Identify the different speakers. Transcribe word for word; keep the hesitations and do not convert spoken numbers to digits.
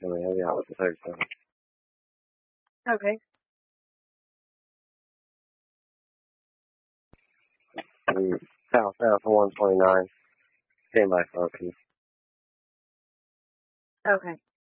Speaker 1: I mean, I'll be out with the thirty-seven.
Speaker 2: Okay.
Speaker 1: And south south of one twenty-nine. Stand by for P.
Speaker 2: Okay.